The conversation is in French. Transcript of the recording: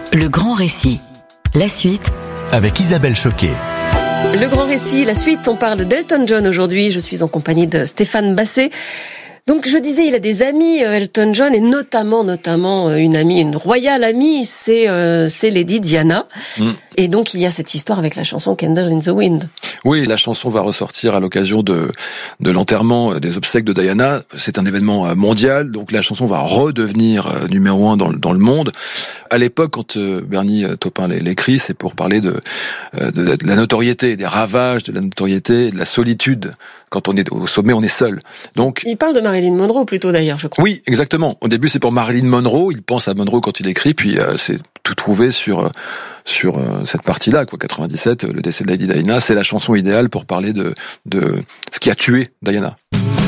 Le grand récit. La suite avec Isabelle Choquet. Le grand récit, la suite, on parle d'Elton John aujourd'hui. Je suis en compagnie de Stéphane Basset. Donc je disais, il a des amis, Elton John, et notamment une amie, une royale amie, c'est Lady Diana. Et donc il y a cette histoire avec la chanson Candle in the Wind. Oui, la chanson va ressortir à l'occasion de l'enterrement des obsèques de Diana. C'est un événement mondial, donc la chanson va redevenir numéro 1 dans le monde. À l'époque, quand Bernie Taupin l'écrit, c'est pour parler de la notoriété, des ravages de la notoriété, de la solitude. Quand on est au sommet, on est seul. Donc, il parle de Marilyn Monroe plutôt d'ailleurs, je crois. Oui, exactement. Au début, c'est pour Marilyn Monroe. Il pense à Monroe quand il écrit, puis c'est tout trouvé sur cette partie-là, quoi. 97, le décès de Lady Diana, c'est la chanson idéale pour parler de ce qui a tué Diana.